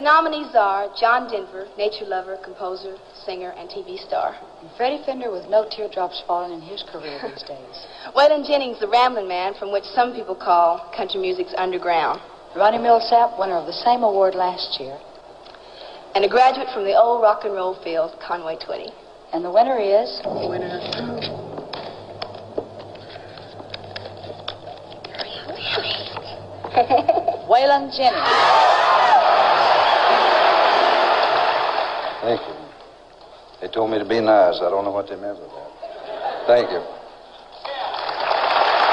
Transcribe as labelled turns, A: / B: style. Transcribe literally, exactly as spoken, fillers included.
A: nominees are John Denver, nature lover, composer, singer, and T V star.
B: And Freddie Fender with no teardrops falling in his career these days.
A: Waylon Jennings, the Ramblin' Man, from which some people call country music's underground.
B: Ronnie Millsap, winner of the same award last year.
A: And a graduate from the old rock and roll field, Conway Twitty.
B: And the winner is...
A: The winner...
B: Waylon Jennings.
C: Thank you. They told me to be nice. I don't know what they meant with that. Thank you.